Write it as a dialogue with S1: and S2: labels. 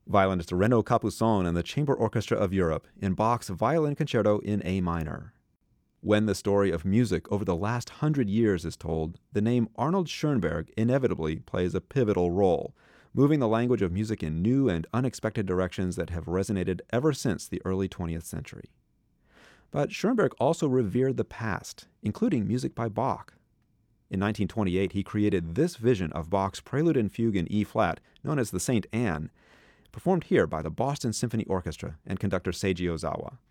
S1: Violinist Renaud Capuçon and the Chamber Orchestra of Europe in Bach's Violin Concerto in A minor. When the story of music over the last 100 years is told, the name Arnold Schoenberg inevitably plays a pivotal role, moving the language of music in new and unexpected directions that have resonated ever since the early 20th century. But Schoenberg also revered the past, including music by Bach. In 1928, he created this vision of Bach's Prelude and Fugue in E-flat, known as the St. Anne, performed here by the Boston Symphony Orchestra and conductor Seiji Ozawa.